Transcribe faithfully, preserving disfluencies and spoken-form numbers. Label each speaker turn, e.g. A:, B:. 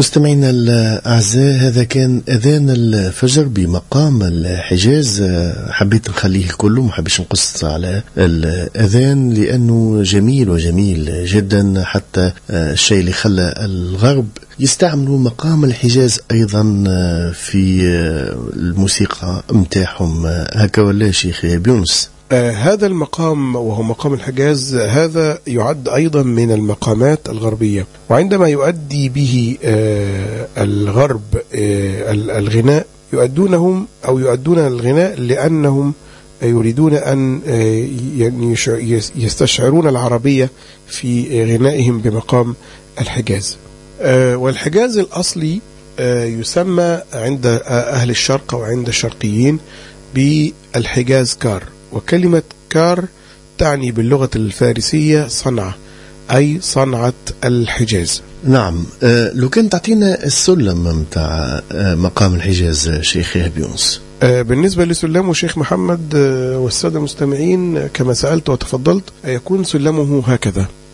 A: مستمعينا الأعزاء، هذا كان أذان الفجر بمقام الحجاز. حبيت نخليه الكل، ما حبيش نقص على الأذان لأنه جميل وجميل جدا، حتى الشيء اللي خلى الغرب يستعملوا مقام الحجاز أيضا في الموسيقى متاعهم. هكا ولا شيخ بيونس؟
B: آه هذا المقام وهو مقام الحجاز، هذا يعد أيضا من المقامات الغربية، وعندما يؤدي به آه الغرب آه الغناء يؤدونهم أو يؤدون الغناء لأنهم يريدون أن آه يعني يستشعرون العربية في غنائهم بمقام الحجاز. آه والحجاز الأصلي آه يسمى عند أهل الشرق وعند الشرقيين بالحجاز كار، وكلمة كار تعني باللغة الفارسية صنعة، أي صنعة الحجاز.
A: نعم. أه لو كان تعطينا السلم متاع أه مقام الحجاز شيخ بيونس.
B: أه بالنسبة لسلمه شيخ محمد أه والسادة المستمعين، كما سألت وتفضلت، يكون سلمه هكذا: